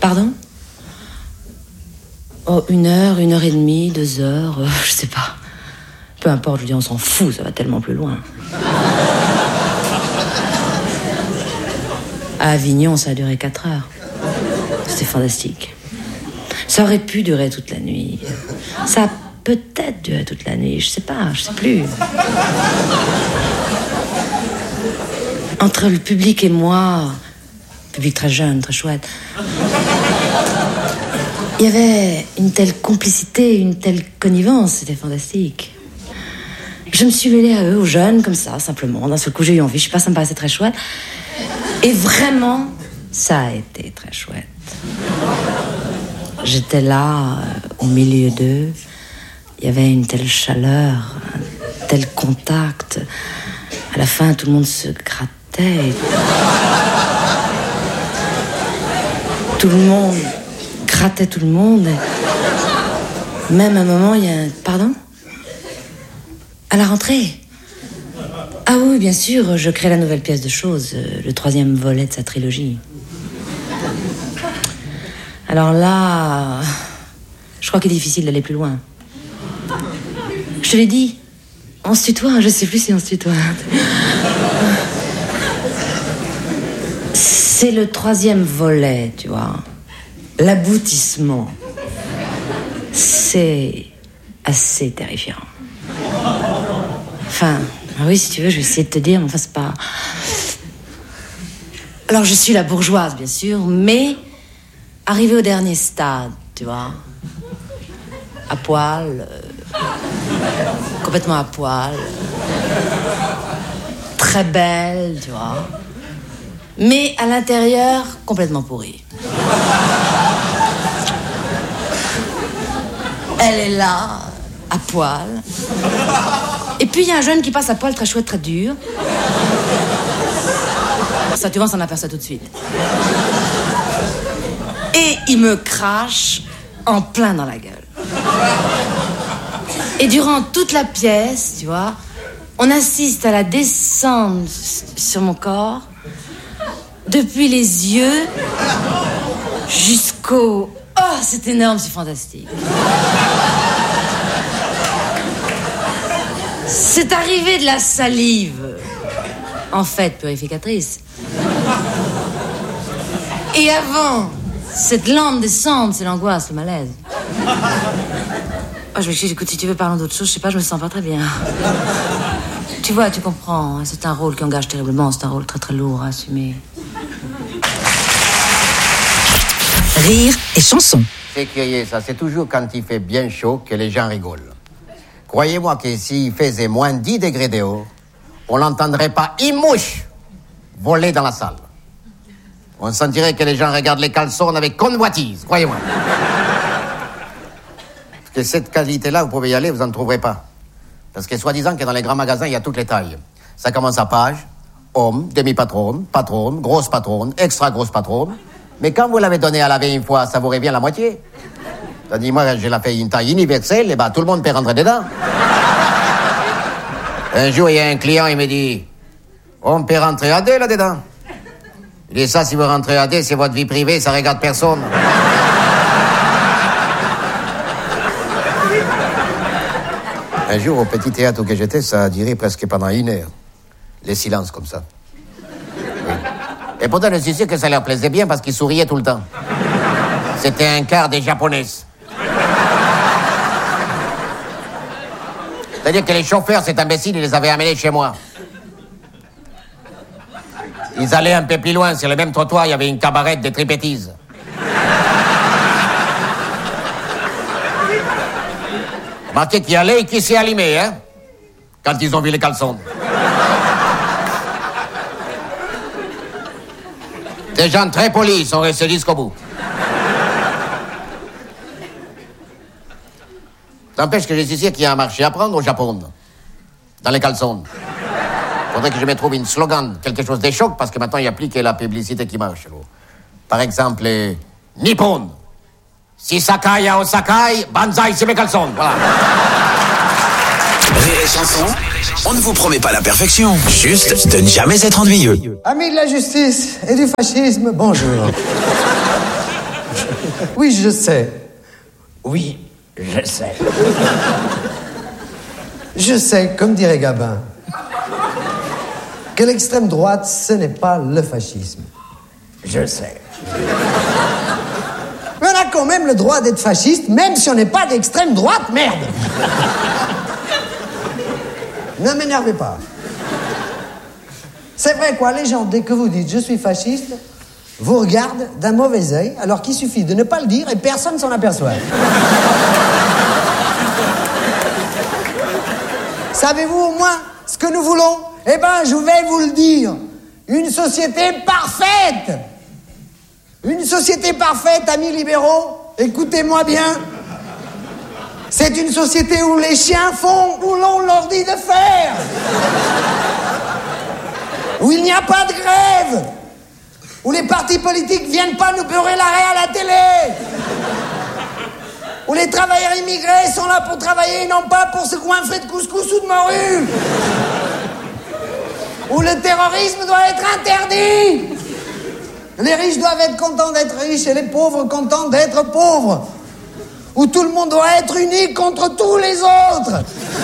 Pardon? Oh, 1 heure, 1 heure et demie, 2 heures, je sais pas. Peu importe, je veux dire, on s'en fout, ça va tellement plus loin. À Avignon, ça a duré 4 heures. C'était fantastique. Ça aurait pu durer toute la nuit. Ça a peut-être duré toute la nuit, je sais pas, je sais plus. Entre le public et moi, public très jeune, très chouette, il y avait une telle complicité, une telle connivence, c'était fantastique. Je me suis mêlée à eux, aux jeunes, comme ça, simplement. D'un seul coup, j'ai eu envie, je sais pas, ça me paraissait très chouette. Et vraiment, ça a été très chouette. J'étais là, au milieu d'eux. Il y avait une telle chaleur, un tel contact. À la fin, tout le monde se grattait. Tout le monde grattait tout le monde. Même à un moment, il y a un... Pardon? À la rentrée? Ah oui, bien sûr, je crée la nouvelle pièce de choses, le 3e volet de sa trilogie. Alors là, je crois qu'il est difficile d'aller plus loin. Je te l'ai dit, on se tutoie, je sais plus si on se tutoie. C'est le 3e volet, tu vois. L'aboutissement. C'est assez terrifiant. Enfin, oui, si tu veux, je vais essayer de te dire, mais enfin, c'est pas... Alors, je suis la bourgeoise, bien sûr, mais arrivée au dernier stade, tu vois. À poil, complètement à poil, très belle, tu vois. Mais à l'intérieur, complètement pourrie. Elle est là, à poil. Et puis il y a un jeune qui passe à poil très chouette, très dur. Ça, tu vois, on s'en aperçoit tout de suite. Et il me crache en plein dans la gueule. Et durant toute la pièce, tu vois, on assiste à la descente sur mon corps, depuis les yeux jusqu'au... Oh, c'est énorme, c'est fantastique. C'est arrivé de la salive, en fait, purificatrice. Et avant, cette lente descente, c'est l'angoisse, le malaise. Oh, je me suis dit, écoute, si tu veux parler d'autre chose, je sais pas, je me sens pas très bien. Tu vois, tu comprends, c'est un rôle qui engage terriblement, c'est un rôle très très lourd à assumer. Rire et chanson. C'est curieux, ça, c'est toujours quand il fait bien chaud que les gens rigolent. Croyez-moi que s'il faisait moins 10 degrés dehors, on n'entendrait pas une mouche voler dans la salle. On sentirait que les gens regardent les caleçons avec convoitise, croyez-moi. Parce que cette qualité-là, vous pouvez y aller, vous n'en trouverez pas. Parce que soi-disant que dans les grands magasins, il y a toutes les tailles. Ça commence à page, homme, demi-patronne, patronne, grosse patronne, extra grosse patronne. Mais quand vous l'avez donné à laver une fois, ça vaudrait bien la moitié. Tandis moi, je la fais une taille universelle, et ben tout le monde peut rentrer dedans. Un jour, il y a un client, il me dit, on peut rentrer à 2 là-dedans. Il dit, ça, si vous rentrez à 2, c'est votre vie privée, ça regarde personne. Un jour, au petit théâtre où j'étais, ça a duré presque pendant 1 heure. Les silences comme ça. Oui. Et pourtant, je suis sûr que ça leur plaisait bien parce qu'ils souriaient tout le temps. C'était un quart des japonaises. C'est-à-dire que les chauffeurs, cet imbécile, ils les avaient amenés chez moi. Ils allaient un peu plus loin, sur le même trottoir, il y avait une cabarette de tripettises. Marqué qui allait et qui s'est allumé, hein, quand ils ont vu les caleçons. Des gens très polis, ils sont restés jusqu'au bout. N'empêche que je suis sûr qu'il y a un marché à prendre au Japon, dans les caleçons. Faudrait que je me trouve une slogan, quelque chose de choc, parce que maintenant, il n'y a plus que la publicité qui marche. Par exemple, Nippon. Si Sakai à Osakai, Banzai, c'est mes caleçons. Voilà. Rire et chanson, on ne vous promet pas la perfection, juste de ne jamais être ennuyeux. Amis de la justice et du fascisme, bonjour. Oui, je sais. Oui, je sais. Je sais, comme dirait Gabin, que l'extrême droite, ce n'est pas le fascisme. Je sais. Mais on a quand même le droit d'être fasciste, même si on n'est pas d'extrême droite, merde. Ne m'énervez pas. C'est vrai quoi, les gens, dès que vous dites « je suis fasciste », vous regardent d'un mauvais œil, alors qu'il suffit de ne pas le dire et personne ne s'en aperçoit. Savez-vous au moins ce que nous voulons? Eh ben, je vais vous le dire. Une société parfaite. Une société parfaite, amis libéraux, écoutez-moi bien. C'est une société où les chiens font où l'on leur dit de faire. Où il n'y a pas de grève. Où les partis politiques viennent pas nous beurrer l'arrêt à la télé. Où les travailleurs immigrés sont là pour travailler et non pas pour se goinfrer de couscous ou de morue. Où le terrorisme doit être interdit. Les riches doivent être contents d'être riches et les pauvres contents d'être pauvres. Où tout le monde doit être uni contre tous les autres.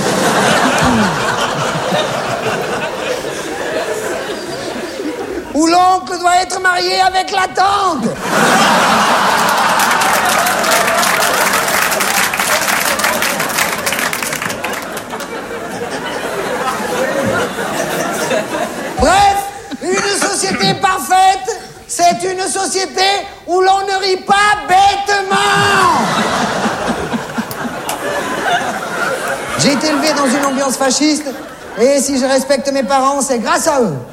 Où l'oncle doit être marié avec la tante. Bref, une société parfaite, c'est une société où l'on ne rit pas bêtement. J'ai été élevé dans une ambiance fasciste, et si je respecte mes parents, c'est grâce à eux.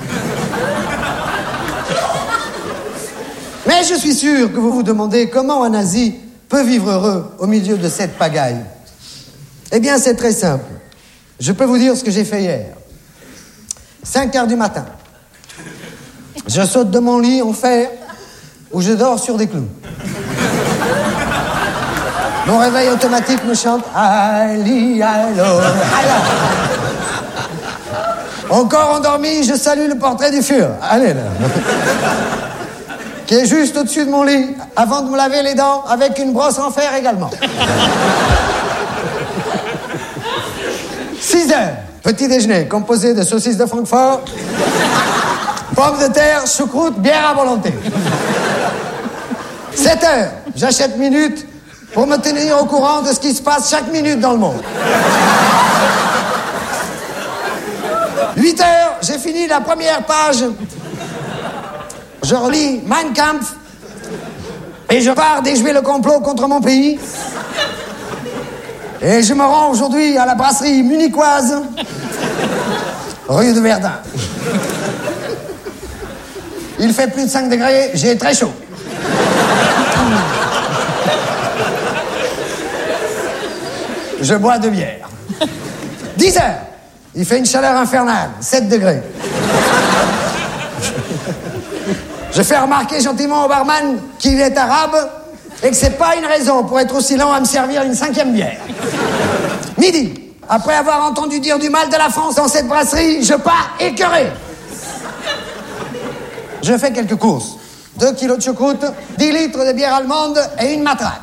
Mais je suis sûr que vous vous demandez comment un nazi peut vivre heureux au milieu de cette pagaille. Eh bien, c'est très simple. Je peux vous dire ce que j'ai fait hier. 5h du matin. Je saute de mon lit en fer où je dors sur des clous. Mon réveil automatique me chante Ali, allo, ala. Encore endormi, je salue le portrait du Führer. Allez là. Qui est juste au-dessus de mon lit, avant de me laver les dents, avec une brosse en fer également. 6h, petit déjeuner, composé de saucisses de Francfort, pommes de terre, choucroute, bière à volonté. 7h, j'achète minutes pour me tenir au courant de ce qui se passe chaque minute dans le monde. 8h, j'ai fini la première page. Je relis Mein Kampf et je pars déjouer le complot contre mon pays. Et je me rends aujourd'hui à la brasserie munichoise, rue de Verdun. Il fait plus de 5 degrés, j'ai très chaud. Je bois 2 bières. 10h, il fait une chaleur infernale, 7 degrés. Je fais remarquer gentiment au barman qu'il est arabe et que c'est pas une raison pour être aussi lent à me servir une 5e bière. Midi, après avoir entendu dire du mal de la France dans cette brasserie, je pars écœuré. Je fais quelques courses. 2 kilos de choucroute, 10 litres de bière allemande et une matraque.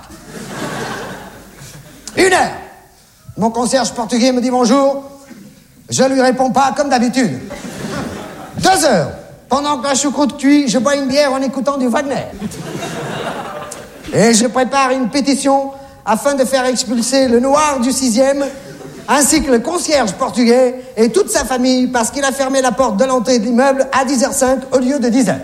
1h, mon concierge portugais me dit bonjour. Je lui réponds pas comme d'habitude. 2h. Pendant que la choucroute cuit, je bois une bière en écoutant du Wagner. Et je prépare une pétition afin de faire expulser le noir du 6e, ainsi que le concierge portugais et toute sa famille, parce qu'il a fermé la porte de l'entrée de l'immeuble à 10h05 au lieu de 10h.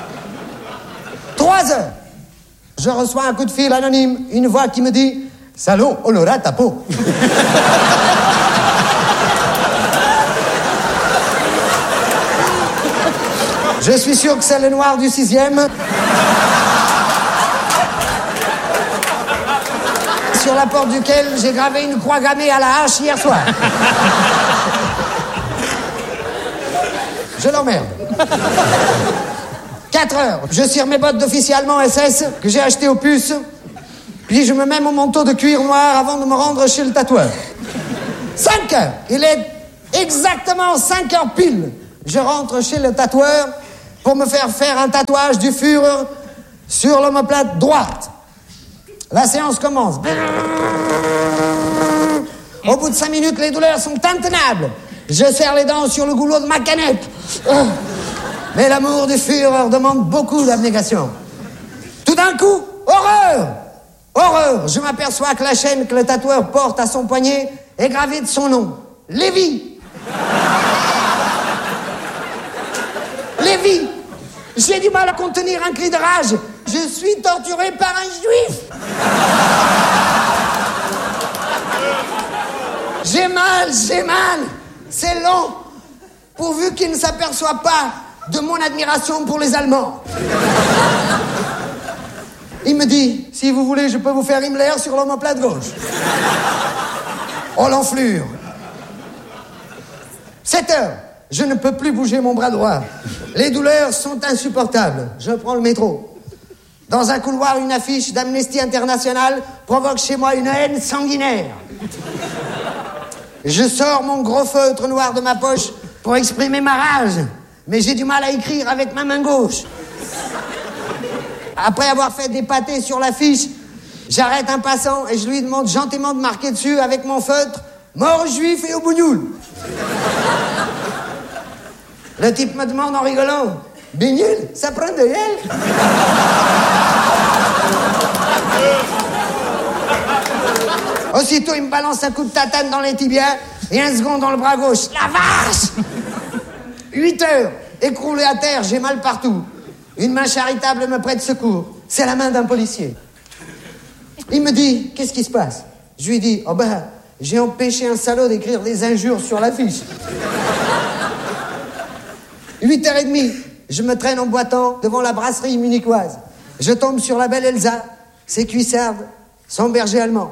3h. Je reçois un coup de fil anonyme, une voix qui me dit « Salaud, on aura ta peau ». Je suis sûr que c'est le noir du 6e. Sur la porte duquel j'ai gravé une croix gammée à la hache hier soir. Je l'emmerde. 4h, je cire mes bottes d'officier allemand SS que j'ai acheté aux puces. Puis je me mets mon manteau de cuir noir avant de me rendre chez le tatoueur. 5h, il est exactement 5h pile. Je rentre chez le tatoueur pour me faire un tatouage du Führer sur l'omoplate droite. La séance commence. Au bout de 5 minutes, les douleurs sont intenables. Je serre les dents sur le goulot de ma canette. Mais l'amour du Führer demande beaucoup d'abnégation. Tout d'un coup, horreur! Horreur! Je m'aperçois que la chaîne que le tatoueur porte à son poignet est gravée de son nom. Lévi! Lévi! J'ai du mal à contenir un cri de rage. Je suis torturé par un juif. J'ai mal. C'est long. Pourvu qu'il ne s'aperçoit pas de mon admiration pour les Allemands. Il me dit, si vous voulez, je peux vous faire Himmler sur l'omoplate gauche. Oh, l'enflure. 7 heures. Je ne peux plus bouger mon bras droit. Les douleurs sont insupportables. Je prends le métro. Dans un couloir, une affiche d'Amnesty International provoque chez moi une haine sanguinaire. Je sors mon gros feutre noir de ma poche pour exprimer ma rage. Mais j'ai du mal à écrire avec ma main gauche. Après avoir fait des pâtés sur l'affiche, j'arrête un passant et je lui demande gentiment de marquer dessus avec mon feutre « Mort aux juifs et aux bougnoul ». Le type me demande en rigolant « Bignul, ça prend de l'aile ?» Aussitôt, il me balance un coup de tatane dans les tibias et un second dans le bras gauche. La vache! 8 heures, écroulé à terre, j'ai mal partout. Une main charitable me prête secours. C'est la main d'un policier. Il me dit, qu'est-ce qui se passe? Je lui dis, oh ben, j'ai empêché un salaud d'écrire des injures sur l'affiche. 8h30, je me traîne en boitant devant la brasserie munichoise. Je tombe sur la belle Elsa, ses cuissardes, son berger allemand.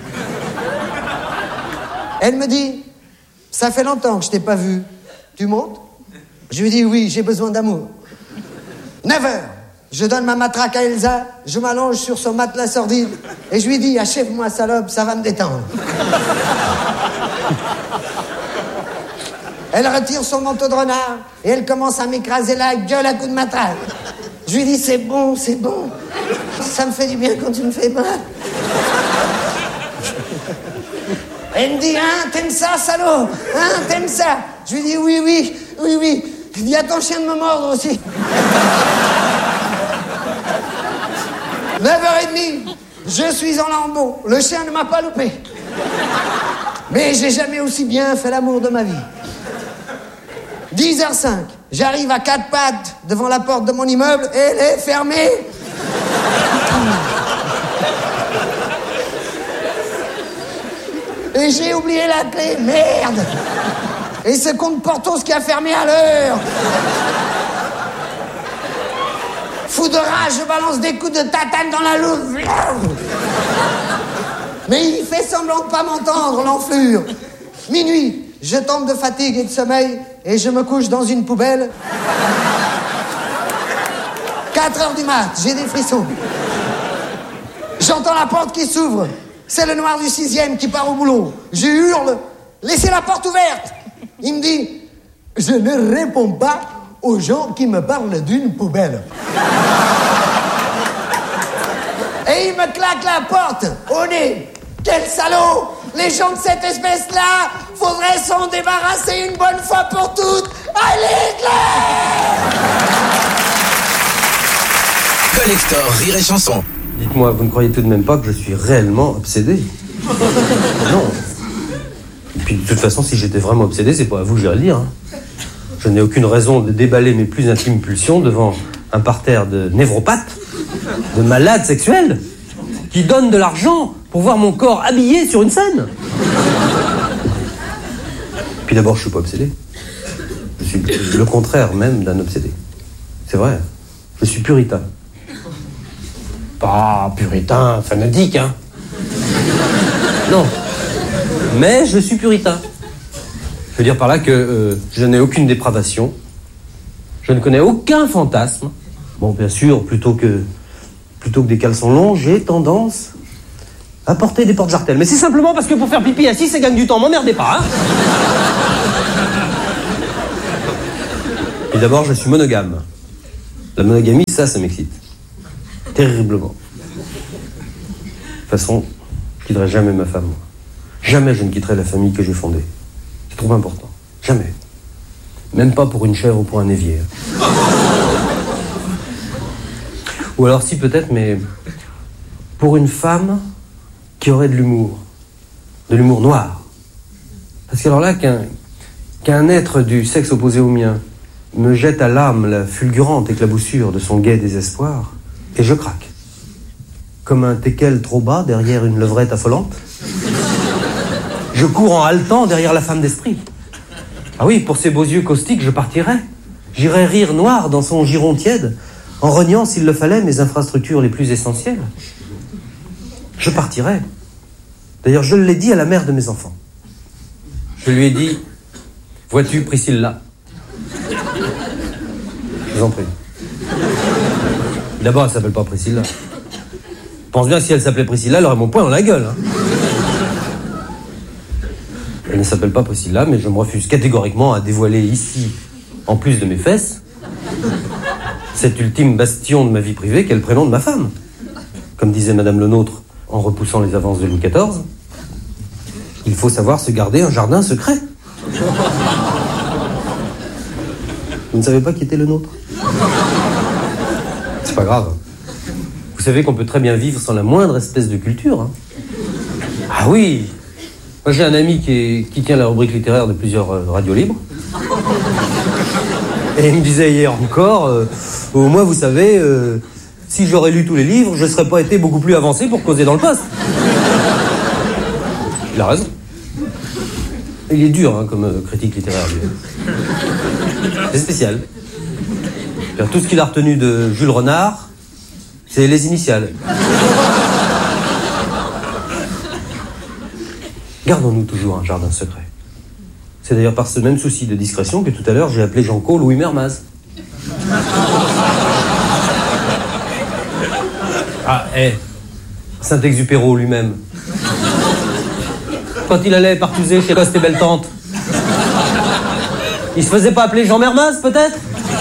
Elle me dit, ça fait longtemps que je t'ai pas vu. Tu montes? Je lui dis, oui, j'ai besoin d'amour. 9h, je donne ma matraque à Elsa, je m'allonge sur son matelas sordide et je lui dis, achève-moi salope, ça va me détendre. Elle retire son manteau de renard et elle commence à m'écraser la gueule à coups de matraque. Je lui dis, c'est bon, ça me fait du bien quand tu me fais mal. Elle me dit, hein, t'aimes ça, salaud? Hein, t'aimes ça? Je lui dis, oui. Dis à ton chien de me mordre aussi. 9h30, je suis en lambeaux. Le chien ne m'a pas loupé. Mais j'ai jamais aussi bien fait l'amour de ma vie. 10h05, j'arrive à 4 pattes devant la porte de mon immeuble et elle est fermée. Et j'ai oublié la clé, merde. Et ce compte Portos qui a fermé à l'heure. Fou de rage, je balance des coups de tatane dans la louve. Mais il fait semblant de pas m'entendre, l'enflure. Minuit, je tombe de fatigue et de sommeil et je me couche dans une poubelle. 4h du mat, j'ai des frissons. J'entends la porte qui s'ouvre. C'est le noir du 6e qui part au boulot. Je hurle, laissez la porte ouverte. Il me dit, je ne réponds pas aux gens qui me parlent d'une poubelle. Et il me claque la porte au nez. Quel salaud! Les gens de cette espèce-là, faudrait s'en débarrasser une bonne fois pour toutes. Allez, Hitler! Collector Rire et Chanson. Dites-moi, vous ne croyez tout de même pas que je suis réellement obsédé? Non. Et puis de toute façon, si j'étais vraiment obsédé, c'est pas à vous que j'irais le dire. Hein. Je n'ai aucune raison de déballer mes plus intimes pulsions devant un parterre de névropathes, de malades sexuels, qui donnent de l'argent pour voir mon corps habillé sur une scène. Puis d'abord, je suis pas obsédé. Je suis le contraire même d'un obsédé. C'est vrai. Je suis puritain. Pas puritain, fanatique, hein. Non. Mais je suis puritain. Je veux dire par là que je n'ai aucune dépravation. Je ne connais aucun fantasme. Bon, bien sûr, plutôt que des caleçons longs, j'ai tendance à porter des porte-jartelles. Mais c'est simplement parce que pour faire pipi assis, ça gagne du temps. M'emmerdez pas, hein. Et d'abord, je suis monogame. La monogamie, ça m'excite. Terriblement. De toute façon, je quitterai jamais ma femme. Jamais je ne quitterai la famille que j'ai fondée. C'est trop important. Jamais. Même pas pour une chèvre ou pour un évier. Ou alors si peut-être, mais pour une femme qui aurait de l'humour. De l'humour noir. Parce que alors là, qu'un être du sexe opposé au mien me jette à l'âme la fulgurante éclaboussure de son gai désespoir, et je craque. Comme un teckel trop bas derrière une levrette affolante. Je cours en haletant derrière la femme d'esprit. Ah oui, pour ses beaux yeux caustiques, je partirai. J'irai rire noir dans son giron tiède, en reniant, s'il le fallait, mes infrastructures les plus essentielles. Je partirai. D'ailleurs, je l'ai dit à la mère de mes enfants. Je lui ai dit, vois-tu Priscilla? Je vous en prie. D'abord, elle s'appelle pas Priscilla. Je pense bien que si elle s'appelait Priscilla, elle aurait mon poing dans la gueule. Hein. Elle ne s'appelle pas Priscilla, mais je me refuse catégoriquement à dévoiler ici, en plus de mes fesses, cet ultime bastion de ma vie privée qu'est le prénom de ma femme. Comme disait Madame Le Nôtre en repoussant les avances de Louis XIV, il faut savoir se garder un jardin secret. Vous ne savez pas qui était Le Nôtre? C'est pas grave. Vous savez qu'on peut très bien vivre sans la moindre espèce de culture. Hein. Ah oui. Moi, j'ai un ami qui tient la rubrique littéraire de plusieurs radios libres. Et il me disait hier encore, au moins, vous savez, si j'aurais lu tous les livres, je ne serais pas été beaucoup plus avancé pour causer dans le poste. Il a raison. Il est dur, hein, comme critique littéraire, lui. C'est spécial. Tout ce qu'il a retenu de Jules Renard, c'est les initiales. Gardons-nous toujours un jardin secret. C'est d'ailleurs par ce même souci de discrétion que tout à l'heure j'ai appelé Jean-Co Louis Mermaz. Ah, Saint-Exupéry lui-même. Quand il allait partouzer chez Coste et Belle-Tante, il se faisait pas appeler Jean Mermaz, peut-être?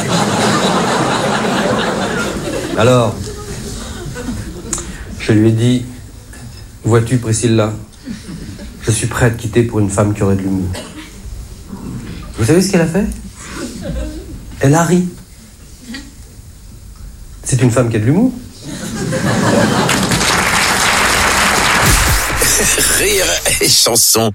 Alors, je lui ai dit, vois-tu Priscilla, je suis prêt à te quitter pour une femme qui aurait de l'humour. Vous savez ce qu'elle a fait? Elle a ri. C'est une femme qui a de l'humour. Rire et chanson.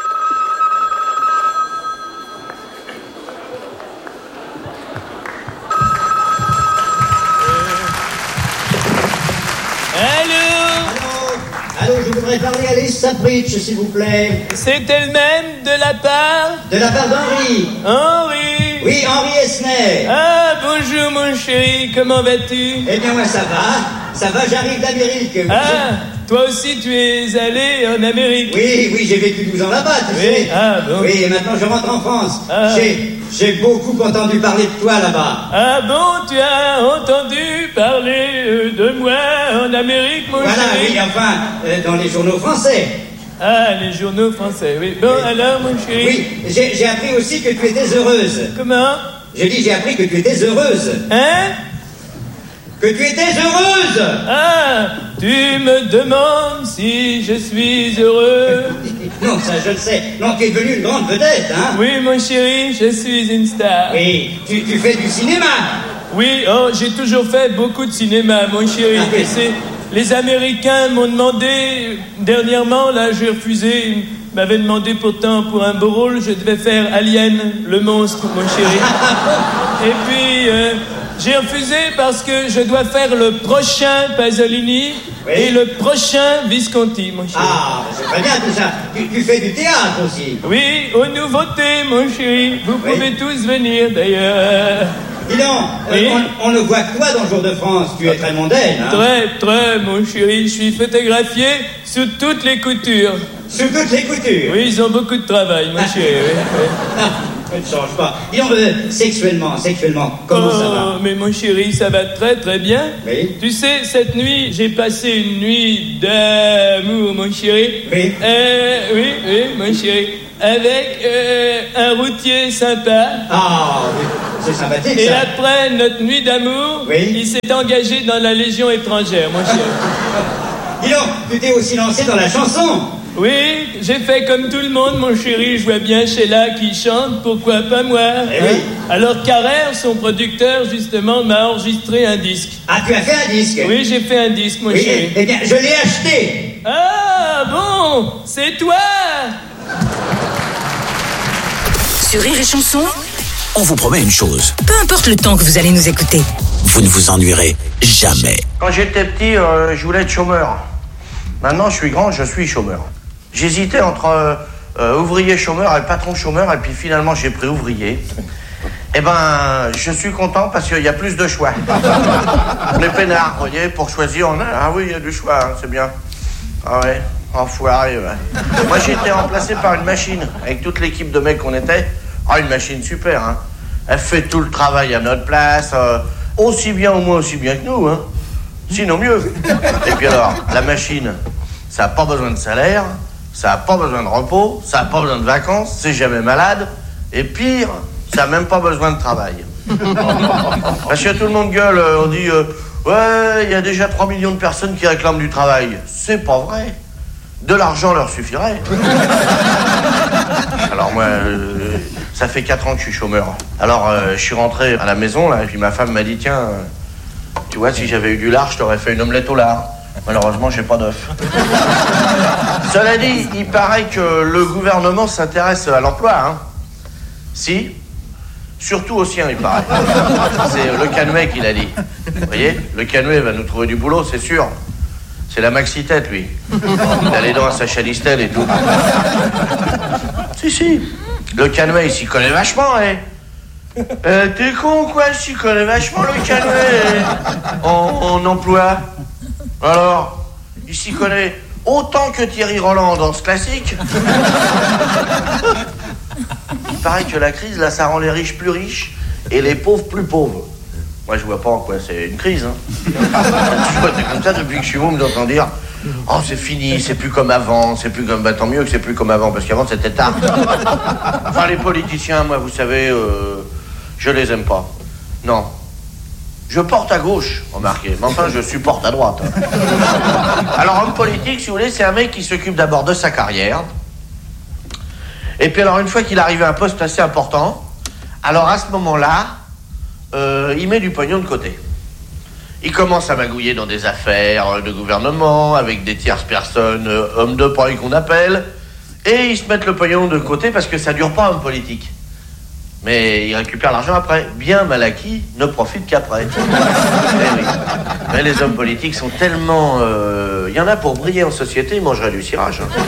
Allô, je voudrais parler à Lise Sapritch, s'il vous plaît. C'est elle-même de la part d'Henri. Henri. Oui, Henri Esner. Ah, bonjour mon chéri, comment vas-tu? Eh bien, moi ça va, j'arrive d'Amérique. Ah, toi aussi tu es allé en Amérique? Oui, j'ai vécu 12 ans là-bas, tu sais. Ah bon? Oui, et maintenant je rentre en France. Ah. J'ai beaucoup entendu parler de toi là-bas. Ah bon, tu as entendu parler de moi en Amérique, mon chéri? Voilà, oui, enfin, dans les journaux français. Ah, les journaux français, oui. Bon, oui. Alors, mon chéri? Oui, j'ai appris aussi que tu étais heureuse. Comment? J'ai appris que tu étais heureuse. Hein? Que tu étais heureuse! Ah, tu me demandes si je suis heureux? Non, ça je le sais. Non, tu es devenue une grande vedette, hein? Oui, mon chéri, je suis une star. Oui, tu fais du cinéma. Oui, oh, j'ai toujours fait beaucoup de cinéma, mon chéri. Ah, oui. Les Américains m'ont demandé, dernièrement, là, j'ai refusé. Ils m'avaient demandé pourtant, pour un beau rôle, je devais faire Alien, le monstre, mon chéri. Et puis, j'ai refusé parce que je dois faire le prochain Pasolini, oui, et le prochain Visconti, mon chéri. Ah, c'est très bien tout ça. Tu fais du théâtre aussi. Oui, aux nouveautés, mon chéri. Vous pouvez tous venir, d'ailleurs. Dis donc, oui, on ne voit que toi dans le Jour de France. Tu es très mondaine, hein? Très, mon chéri. Je suis photographié sous toutes les coutures. Sous toutes les coutures? Oui, ils ont beaucoup de travail, mon chéri. Oui. Ne change pas. Dis donc, sexuellement, comment ça va? Mais mon chéri, ça va très bien. Oui. Tu sais, cette nuit, j'ai passé une nuit d'amour, mon chéri. Oui. Oui, mon chéri. Avec un routier sympa. Ah, oui. C'est sympathique, Et ça. après notre nuit d'amour, Oui. il s'est engagé dans la Légion étrangère, mon chéri. Dis donc, tu t'es aussi lancé dans la chanson. Oui, j'ai fait comme tout le monde, mon chéri. Je vois bien Sheila qui chante, pourquoi pas moi, Eh oui. Alors Carrère, son producteur, justement, m'a enregistré un disque. Ah, tu as fait un disque. Oui, j'ai fait un disque, mon Oui, chéri. eh bien, je l'ai acheté. Ah, bon, c'est toi. Sur Rire et Chanson, On vous promet une chose, peu importe le temps que vous allez nous écouter. vous ne vous ennuierez jamais. Quand j'étais petit, je voulais être chômeur. Maintenant, je suis grand, je suis chômeur. J'hésitais entre ouvrier chômeur et patron chômeur, et puis finalement, j'ai pris ouvrier. Eh ben, je suis content parce qu'il y a plus de choix. On est peinards, vous voyez, pour choisir, on a... Ah oui, il y a du choix, hein, c'est bien. Ah ouais, enfoiré, ouais. Moi, j'ai été remplacé par une machine, avec toute l'équipe de mecs qu'on était. Ah, une machine super, hein. Elle fait tout le travail à notre place, aussi bien ou moins aussi bien que nous, hein. Sinon mieux. Et puis alors, la machine, ça n'a pas besoin de salaire, ça n'a pas besoin de repos, ça n'a pas besoin de vacances, c'est jamais malade, et pire, ça n'a même pas besoin de travail. Parce que tout le monde gueule, on dit ouais, il y a déjà 3 millions de personnes qui réclament du travail. C'est pas vrai. De l'argent leur suffirait. Alors moi, ça fait 4 ans que je suis chômeur. Alors je suis rentré à la maison, là, et puis ma femme m'a dit, tiens, tu vois, si j'avais eu du lard, je t'aurais fait une omelette au lard. Malheureusement, j'ai pas d'œuf. Cela dit, il paraît que le gouvernement s'intéresse à l'emploi, hein. Si. Surtout au sien, il paraît. C'est le Canouet qui l'a dit. Vous voyez, le Canouet va nous trouver du boulot, c'est sûr. C'est la maxi-tête, lui. Il a les dents à sa chalistelle et tout. Si. Le Canouet, il s'y connaît vachement, hein. T'es con, quoi? Il s'y connaît vachement, le Canouet, en emploi. Alors, il s'y connaît autant que Thierry Roland en danse classique. Il paraît que la crise, là, ça rend les riches plus riches et les pauvres plus pauvres. Moi, je vois pas en quoi c'est une crise, hein. Je vois, c'est comme ça depuis que je suis môme, j'entends dire « Oh, c'est fini, c'est plus comme avant, c'est plus comme... » Bah, tant mieux que c'est plus comme avant, parce qu'avant, c'était tard. Enfin, les politiciens, moi, vous savez, je les aime pas. Non. Je porte à gauche, remarquez, mais enfin, je supporte à droite. Alors, homme politique, si vous voulez, c'est un mec qui s'occupe d'abord de sa carrière. Et puis alors, une fois qu'il arrive à un poste assez important, alors à ce moment-là, il met du pognon de côté. Il commence à magouiller dans des affaires de gouvernement, avec des tierces personnes, hommes de paille qu'on appelle, et ils se mettent le pognon de côté parce que ça dure pas, homme politique. Mais il récupère l'argent après. Bien mal acquis ne profite qu'après. Eh oui. Mais les hommes politiques sont tellement... Il y en a pour briller en société, ils mangeraient du cirage. Hein.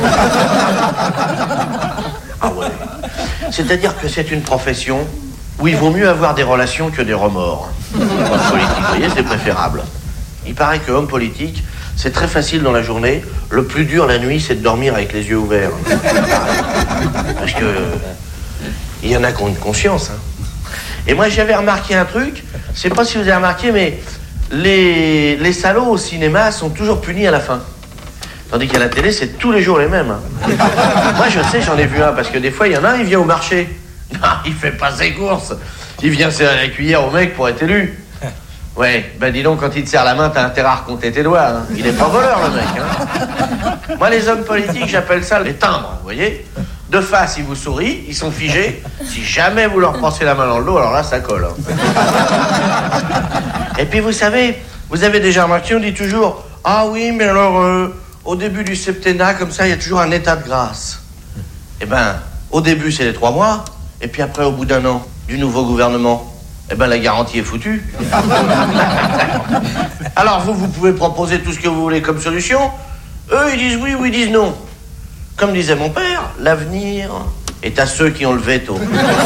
Ah ouais. C'est-à-dire que c'est une profession où il vaut mieux avoir des relations que des remords. Homme politique, vous voyez, c'est préférable. Il paraît que homme politique, c'est très facile dans la journée. Le plus dur la nuit, c'est de dormir avec les yeux ouverts. Parce que... il y en a qui ont une conscience, hein. Et moi, j'avais remarqué un truc, je sais pas si vous avez remarqué, mais les salauds au cinéma sont toujours punis à la fin. Tandis qu'à la télé, c'est tous les jours les mêmes, hein. Moi, je sais, j'en ai vu un, parce que des fois, il y en a un, il vient au marché. Non, il fait pas ses courses. Il vient serrer la cuillère au mec pour être élu. Ouais, ben dis donc, quand il te serre la main, t'as intérêt à recompter tes doigts, hein. Il est pas voleur, le mec, hein. Moi, les hommes politiques, j'appelle ça les timbres, vous voyez. De face, ils vous sourient, ils sont figés. Si jamais vous leur passez la main dans le dos, alors là, ça colle, hein. Et puis, vous savez, vous avez déjà remarqué, on dit toujours « Ah oui, mais alors, au début du septennat, comme ça, il y a toujours un état de grâce. » Eh ben, au début, c'est les 3 mois. Et puis après, au bout d'un an, du nouveau gouvernement, eh ben, la garantie est foutue. Alors, vous pouvez proposer tout ce que vous voulez comme solution. Eux, ils disent oui ou ils disent non. Comme disait mon père, l'avenir est à ceux qui ont le veto.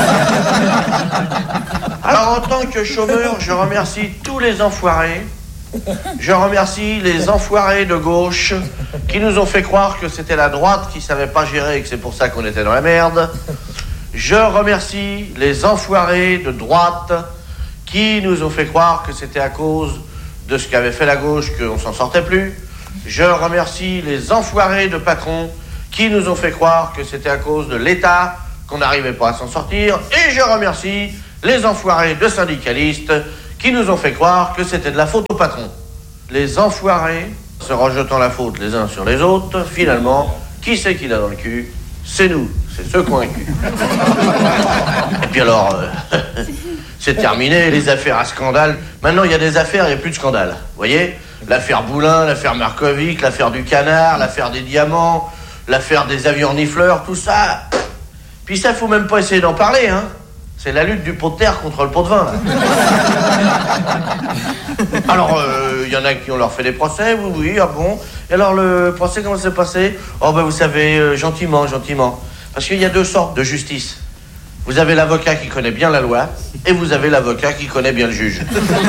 Alors, en tant que chômeur, je remercie tous les enfoirés. Je remercie les enfoirés de gauche qui nous ont fait croire que c'était la droite qui savait pas gérer et que c'est pour ça qu'on était dans la merde. Je remercie les enfoirés de droite qui nous ont fait croire que c'était à cause de ce qu'avait fait la gauche qu'on s'en sortait plus. Je remercie les enfoirés de patrons qui nous ont fait croire que c'était à cause de l'État qu'on n'arrivait pas à s'en sortir. Et je remercie les enfoirés de syndicalistes qui nous ont fait croire que c'était de la faute au patron. Les enfoirés, se rejetant la faute les uns sur les autres, finalement, qui c'est qui l'a dans le cul? C'est nous, c'est ceux qui ont un cul. Et puis alors, c'est terminé, les affaires à scandale. Maintenant, il y a des affaires, il n'y a plus de scandale. Vous voyez? L'affaire Boulin, l'affaire Markovic, l'affaire du canard, l'affaire des diamants, l'affaire des avions renifleurs, tout ça. Puis ça, faut même pas essayer d'en parler, hein. C'est la lutte du pot de terre contre le pot de vin, là. Alors, il y en a qui on leur fait des procès, oui, ah bon. Et alors, le procès, comment ça s'est passé? Oh, ben, vous savez, gentiment. Parce qu'il y a deux sortes de justice. Vous avez l'avocat qui connaît bien la loi, et vous avez l'avocat qui connaît bien le juge.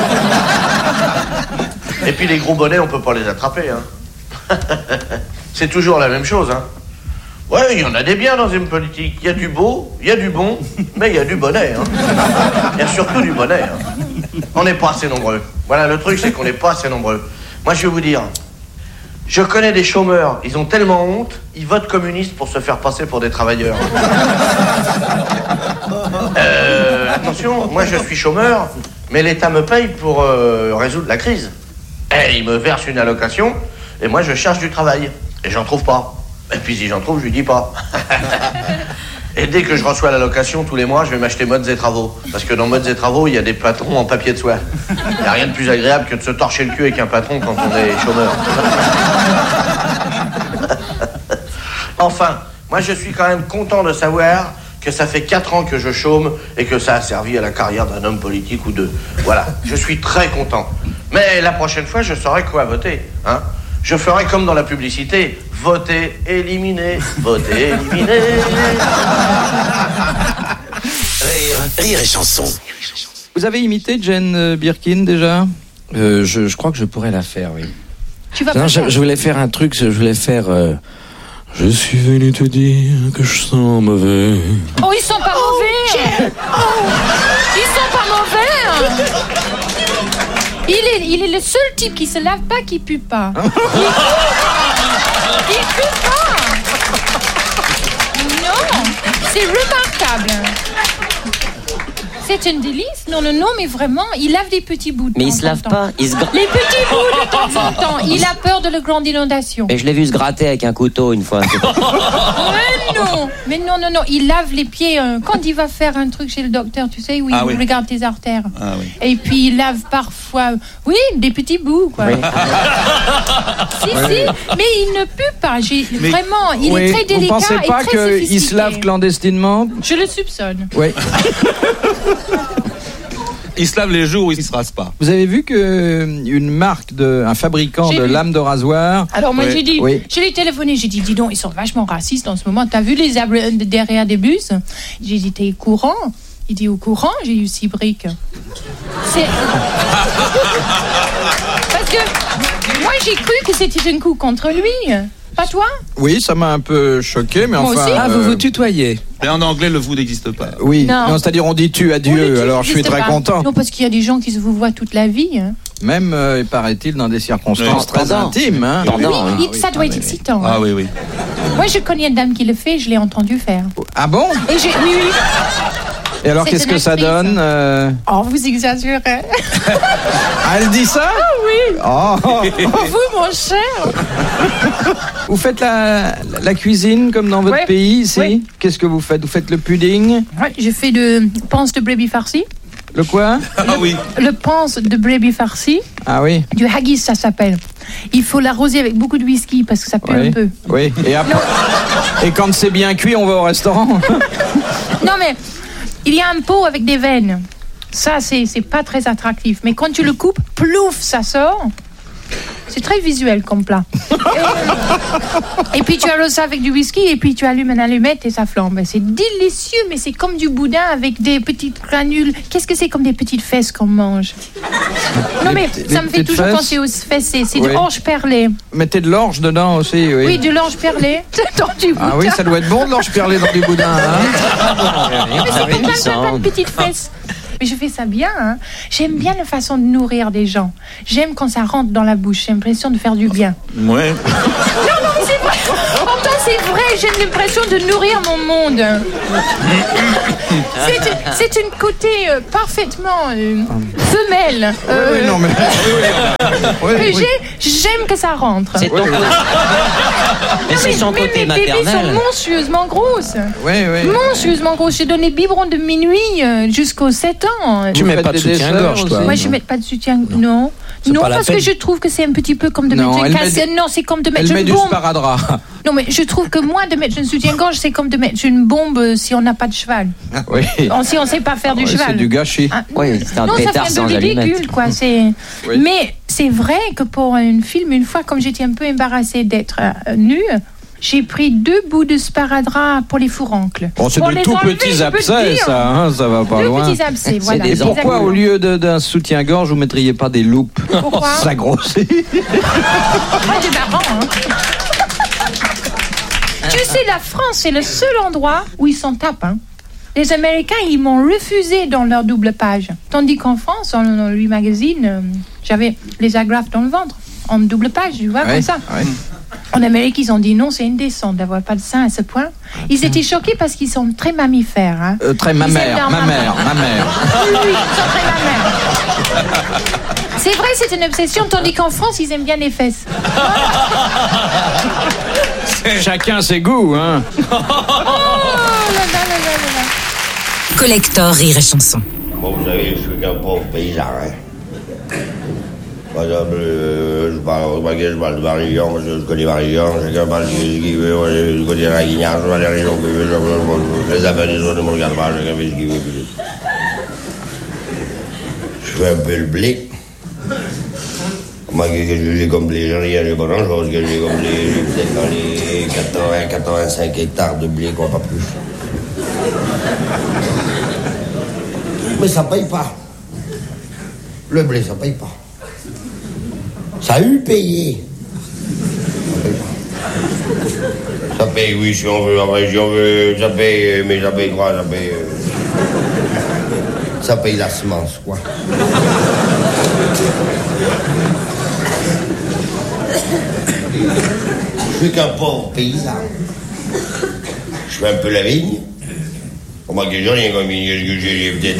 Et puis les gros bonnets, on peut pas les attraper, hein. C'est toujours la même chose, hein. Ouais, il y en a des biens dans une politique. Il y a du beau, il y a du bon, mais il y a du bonnet, hein. Il y a surtout du bonnet, hein. On n'est pas assez nombreux. Voilà, le truc, c'est qu'on n'est pas assez nombreux. Moi, je vais vous dire, je connais des chômeurs, ils ont tellement honte, ils votent communistes pour se faire passer pour des travailleurs. Attention, moi je suis chômeur, mais l'État me paye pour résoudre la crise. Et il me verse une allocation, et moi je cherche du travail, et j'en trouve pas. Et puis si j'en trouve, je lui dis pas. Et dès que je reçois l'allocation, tous les mois, je vais m'acheter Modes et Travaux. Parce que dans Modes et Travaux, il y a des patrons en papier de soie. Il n'y a rien de plus agréable que de se torcher le cul avec un patron quand on est chômeur. Enfin, moi je suis quand même content de savoir que ça fait 4 ans que je chôme et que ça a servi à la carrière d'un homme politique ou deux. Voilà, je suis très content. Mais la prochaine fois, je saurai quoi voter, hein. Je ferai comme dans la publicité, voter, éliminer, voter, éliminer. Rire et chanson. Vous avez imité Jane Birkin déjà? Je crois que je pourrais la faire, oui. Tu vas Non, pas je voulais faire un truc, je voulais faire... je suis venu te dire que je sens mauvais. Oh, ils sont pas mauvais. Ils sont pas mauvais. Il est le seul type qui se lave pas, qui pue pas. Il pue pas. Non, c'est remarquable. C'est un délice. Non, mais vraiment, il lave des petits bouts de temps. Mais il se lave pas, il se... Les petits bouts de temps en temps. Il a peur de la grande inondation. Et je l'ai vu se gratter avec un couteau une fois. Mais non. Il lave les pieds quand il va faire un truc chez le docteur, tu sais, où il regarde tes artères. Ah, oui. Et puis il lave parfois, des petits bouts, quoi. Oui. Si, mais il ne pue pas. Vraiment, il est très délicat. Vous pensez pas et très qu'il se lave clandestinement? Je le soupçonne. Oui. Il se lave les jours où il se rase pas. Vous avez vu qu'une marque, un fabricant de lames de rasoir... Alors moi j'ai dit, je l'ai téléphoné, j'ai dit, dis donc, ils sont vachement racistes en ce moment. T'as vu les arbres derrière des bus? J'ai dit, t'es au courant? Il dit, au courant? J'ai eu 6 briques. Parce que moi j'ai cru que c'était un coup contre lui. Pas toi? Oui, ça m'a un peu choqué, mais moi enfin... aussi. vous vous tutoyez. Mais en anglais, le vous n'existe pas. Oui, non, c'est-à-dire on dit tu à Dieu, alors je suis très content. Non, parce qu'il y a des gens qui se vous voient toute la vie. Hein. Même, paraît-il, dans des circonstances très intimes. Hein. Ça doit être excitant. Ah oui. Moi, je connais une dame qui le fait, je l'ai entendu faire. Ah bon? Oui. Et alors, qu'est-ce que ça donne Oh, vous exagérez. Elle dit ça? Ah oui. Oh, vous, mon cher. Vous faites la cuisine comme dans votre pays ici? Oui. Qu'est-ce que vous faites? Vous faites le pudding? Oui, je fais de panse de brebis farci. Le quoi? Le panse de brebis farci. Ah oui. Du haggis, ça s'appelle. Il faut l'arroser avec beaucoup de whisky parce que ça pue un peu. Oui. Et après, et quand c'est bien cuit, on va au restaurant. Non mais il y a un pot avec des veines. Ça, c'est pas très attractif. Mais quand tu le coupes, plouf, ça sort. C'est très visuel comme plat. Et puis tu arroses ça avec du whisky et puis tu allumes une allumette et ça flambe. C'est délicieux, mais c'est comme du boudin avec des petites granules. Qu'est-ce que c'est comme des petites fesses qu'on mange? Non mais ça me fait toujours penser aux fesses. C'est de l'orge perlée. Mettez de l'orge dedans aussi, oui. Oui, de l'orge perlée dans du boudin. Ah oui, ça doit être bon de l'orge perlée dans du boudin. Hein. Mais c'est plein de petites fesses. Mais je fais ça bien, hein. J'aime bien la façon de nourrir des gens. J'aime quand ça rentre dans la bouche. J'ai l'impression de faire du bien. Ouais. Non, mais c'est vrai. Enfin, c'est vrai, j'ai l'impression de nourrir mon monde. C'est une côté parfaitement femelle. Oui, non, mais... J'aime que ça rentre. C'est ton côté. Mais c'est son côté maternel. Mes bébés sont monstrueusement grosses. Oui. Monstrueusement grosses. J'ai donné biberon de minuit jusqu'aux 7 ans. Tu mets pas de soutien-gorge, toi? Moi, je mets pas de soutien. Non. Non, parce que je trouve que c'est un petit peu comme de mettre une cassette. Non, c'est comme de mettre une bombe. Elle met du sparadrap. Non, mais je trouve que moi, de mettre une soutien-gorge, c'est comme de mettre une bombe si on n'a pas de cheval. Oui. Si on ne sait pas faire du cheval. C'est du gâchis. Oui, c'est un pétard sans allumette. Non, ça fait ridicule, quoi. Oui. Mais c'est vrai que pour un film, une fois, comme j'étais un peu embarrassée d'être nue, j'ai pris 2 bouts de sparadrap pour les fourroncles. Bon, c'est pour de les tout enlever, petits abcès, ça, hein, ça va pas loin. 2 petits abcès, voilà. Et pourquoi, au lieu d'un soutien-gorge, vous mettriez pas des loupes? Pourquoi? Ça grossit. C'est marrant, hein. Tu sais, la France, c'est le seul endroit où ils s'en tapent, hein. Les Américains, ils m'ont refusé dans leur double page. Tandis qu'en France, dans le magazine, j'avais les agrafes dans le ventre, en double page, tu vois, comme ça. Oui. En Amérique, ils ont dit non, c'est indécent d'avoir pas de sein à ce point. Ils étaient choqués parce qu'ils sont très mammifères. Hein. Très mammaires. Oui, ils sont très mammaires. C'est vrai, c'est une obsession, tandis qu'en France, ils aiment bien les fesses. Chacun ses goûts, hein. Oh là là là là là. Collector Rire et Chanson. Bon, vous savez, je suis qu'un pauvre paysan, hein. Par exemple, je parle de Varillon, parce que je connais Varillon, chacun parle de ce qu'il veut, je connais la Guignard, je vois les régions que je veux, je les appelle, les autres ne me regardent pas, chacun fait ce qu'il veut. Je fais un peu le blé. Moi, qu'est-ce que j'ai comme blé? J'ai rien, j'ai pas grand-chose, que j'ai comme blé, j'ai peut-être dans les 80-85 hectares de blé, quoi, pas plus. Mais ça paye pas. Le blé, ça paye pas. Ça a eu payé. Ça paye, oui, si on veut. Après, si on veut, ça paye, mais ça paye quoi? Ça paye la semence, quoi. Je suis qu'un pauvre paysan. Je fais un peu la vigne. Moi, que j'ai rien comme vigne, j'ai peut-être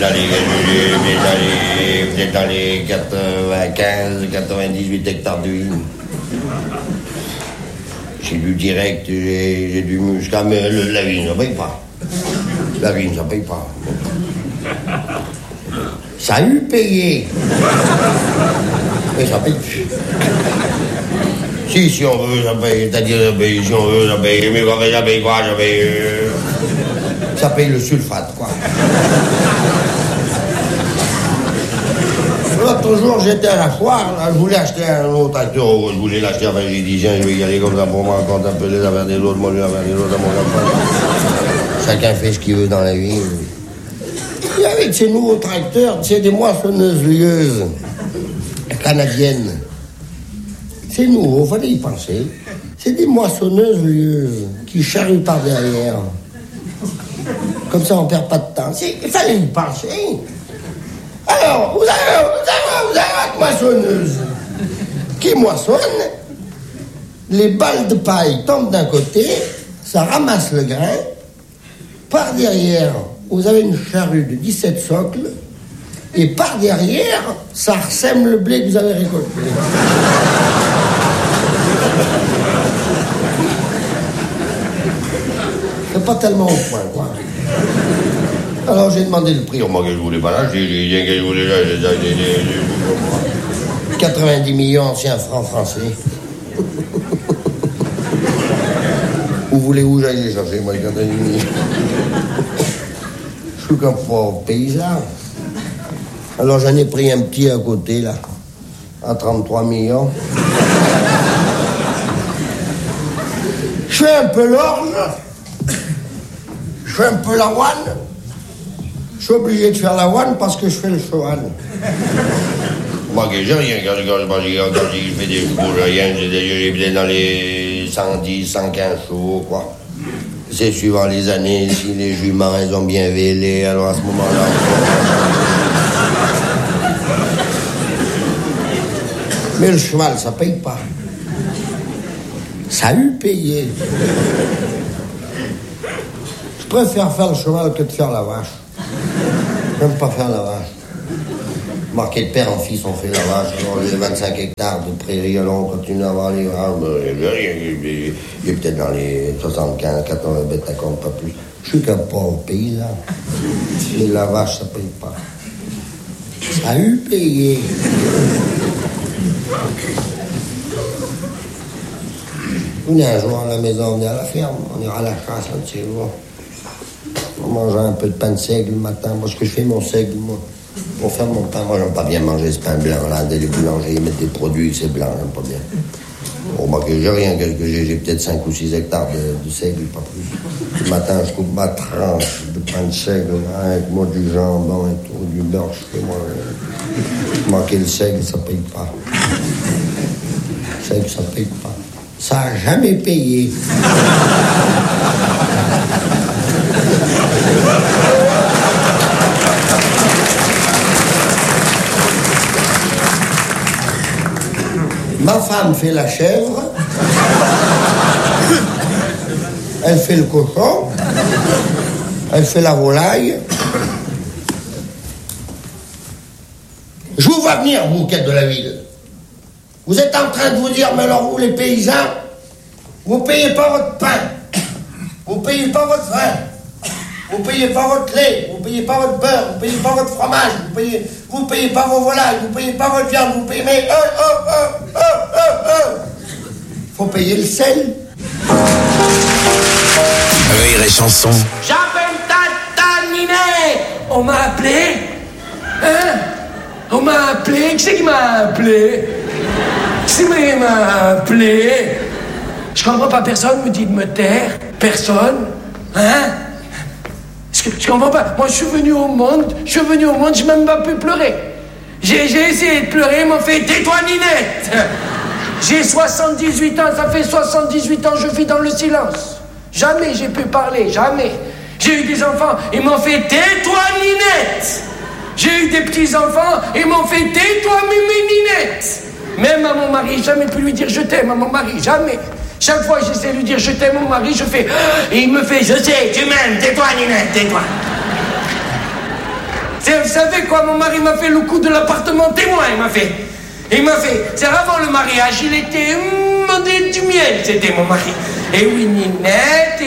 dans les 95, 98 hectares de vigne. J'ai du direct, j'ai du muscat, mais la vigne, ça paye pas. La vigne, ça paye pas. Ça a eu payé. Mais ça paye plus. Si on veut, ça paye. C'est-à-dire, ça paye. Si on veut, ça paye. Mais quoi, ça paye quoi? Ça paye le sulfate, quoi. L'autre jour, j'étais à la foire, là, je voulais acheter un autre tracteur, je voulais l'acheter, enfin j'ai dit, tiens, je vais y aller comme ça pour moi, quand un peu les affaires des autres, moi les affaires des autres, à mon enfant. Chacun fait ce qu'il veut dans la vie. Et avec ces nouveaux tracteurs, c'est des moissonneuses lieuses canadiennes. C'est nouveau, fallait y penser. C'est des moissonneuses lieuses qui charrient par derrière. Comme ça, on perd pas de temps. Il fallait y penser. Alors, vous avez votre moissonneuse qui moissonne, les balles de paille tombent d'un côté, ça ramasse le grain, par derrière, vous avez une charrue de 17 socles, et par derrière, ça ressème le blé que vous avez récolté. C'est pas tellement au point, quoi. Alors j'ai demandé le prix. Moi que je voulais pas l'acheter, j'ai dit que je voulais l'acheter. 90 millions anciens francs français. Où voulez-vous j'aille les chercher, moi, les 90 millions? Je suis qu'un pauvre paysan. Alors j'en ai pris un petit à côté, là, à 33 millions. Je fais un peu l'orge, je fais un peu l'avoine. Je suis obligé de faire l'avoine parce que je fais le cheval. Moi, que j'ai rien, quand je fais des chevaux, j'ai rien, j'ai peut-être dans les 110, 115 chevaux, quoi. C'est suivant les années, si les juments, elles ont bien vélé, alors à ce moment-là... Mais le cheval, ça paye pas. Ça a eu payé. Je préfère faire le cheval que de faire la vache. J'aime pas faire la vache. Marqué de père en fils, on fait la vache. Alors, j'ai 25 hectares de prairies, alors on continue à avoir les vaches. Il y a peut-être dans les 75, 80 bêtes à compte, pas plus. Je suis qu'un pauvre pays, là. Et la vache, ça paye pas. Ça a eu payé. On est un jour à la maison, on est à la ferme, on ira à la chasse un de ces jours. On mange un peu de pain de seigle le matin. Moi, ce que je fais, mon seigle, moi, pour faire mon pain, moi, j'aime pas bien manger ce pain blanc, là. Les boulangers, ils mettent des produits, c'est blanc, j'aime pas bien. Bon, moi, que j'ai rien, j'ai peut-être 5 ou 6 hectares de seigle, pas plus. Le matin, je coupe ma tranche de pain de seigle, avec moi du jambon et tout, du beurre, je fais moi. Manquer le seigle, ça paye pas. Le seigle, ça paye pas. Ça a jamais payé. Ma femme fait la chèvre, elle fait le cochon, elle fait la volaille. Je vous vois venir, vous, quête de la ville. Vous êtes en train de vous dire, mais alors vous, les paysans, vous payez pas votre pain, vous payez pas votre vin, vous payez pas votre lait, vous payez pas votre beurre, vous payez pas votre fromage, vous payez pas vos volailles, vous payez pas votre viande, vous payez... Mais faut payer le sel. Rire et chanson. J'appelle Tata Ninet. On m'a appelé. Hein? On m'a appelé. Qui c'est qui m'a appelé? Qui m'a appelé? Je comprends pas, personne me dit de me taire. Personne. Hein? Je comprends pas. Moi, je suis venu au monde, j'ai même pas pu pleurer. J'ai essayé de pleurer, ils m'ont fait « Tais-toi, Ninette !» J'ai 78 ans, ça fait 78 ans que je vis dans le silence. Jamais j'ai pu parler, jamais. J'ai eu des enfants, ils m'ont fait « Tais-toi, Ninette !» J'ai eu des petits-enfants, ils m'ont fait « Tais-toi, Ninette !» Même à mon mari, jamais pu lui dire « Je t'aime » à mon mari, jamais. Chaque fois que j'essaie de lui dire « Je t'aime » mon mari, je fais « Et il me fait « Je sais, tu m'aimes, tais-toi, Ninette, tais-toi !» Vous savez quoi, mon mari m'a fait le coup de l'appartement témoin, il m'a fait, c'est avant le mariage, il était du miel, c'était mon mari. Et oui, Ninette,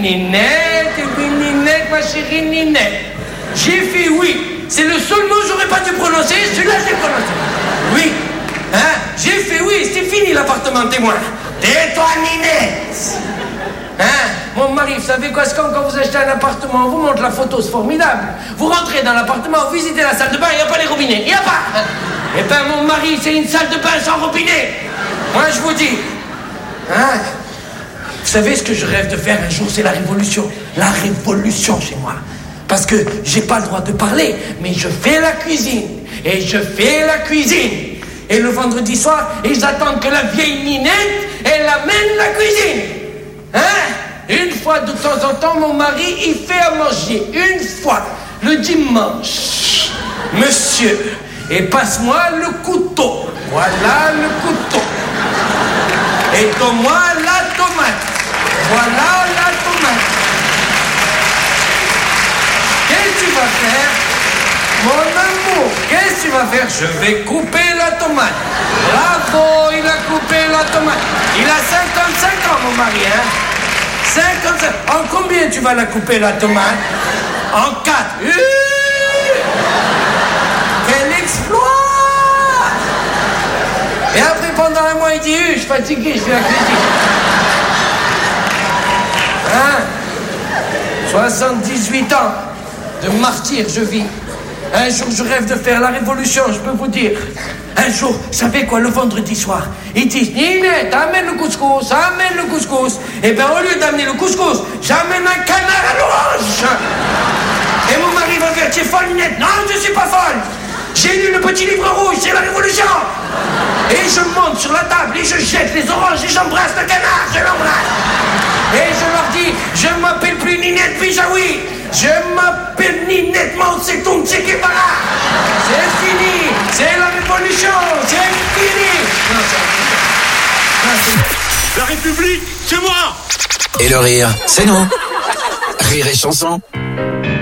ma chérie Ninette. J'ai fait oui, c'est le seul mot que j'aurais pas dû prononcer, celui-là j'ai prononcé. Oui, hein, j'ai fait oui, c'est fini l'appartement témoin. Tais-toi, Ninette. Hein? Mon mari, vous savez quoi, c'est comme quand vous achetez un appartement, on vous montre la photo, c'est formidable. Vous rentrez dans l'appartement, vous visitez la salle de bain, il n'y a pas les robinets, il n'y a pas. Eh ben mon mari, c'est une salle de bain sans robinet. Moi je vous dis. Hein? Vous savez ce que je rêve de faire un jour, c'est la révolution. La révolution chez moi. Parce que j'ai pas le droit de parler, mais je fais la cuisine. Et je fais la cuisine. Et le vendredi soir, ils attendent que la vieille Ninette, elle amène la cuisine. Hein? Une fois de temps en temps, mon mari, il fait à manger. Une fois, le dimanche. Monsieur, et passe-moi le couteau. Voilà le couteau. Et donne-moi la tomate. Voilà la tomate. Qu'est-ce que tu vas faire? Mon amour, qu'est-ce que tu vas faire? Je vais couper la tomate. Bravo, il a coupé la tomate. Il a 55 ans, mon mari, hein? 55. En combien tu vas la couper, la tomate? En 4. Quel exploit! Et après, pendant un mois, il dit, je suis fatigué, je fais la cuisine. Hein? 78 ans de martyr, je vis. Un jour, je rêve de faire la révolution, je peux vous dire. Un jour, vous savez quoi, le vendredi soir, ils disent « Ninette, amène le couscous, amène le couscous. » Et bien, au lieu d'amener le couscous, j'amène un canard à l'orange. Et mon mari va faire « Tu es folle, Ninette ?» Non, je ne suis pas folle. J'ai lu le petit livre rouge, c'est la révolution. Et je monte sur la table et je jette les oranges et j'embrasse le canard, je l'embrasse. Et je leur dis « Je ne m'appelle plus Ninette Bijaoui. Je m'appelle Ninette Mao Tse-tung Che Guevara. C'est fini. C'est la révolution. C'est fini. Non, c'est... La révolution. République, c'est moi. Et le rire, c'est nous. Rire et chanson.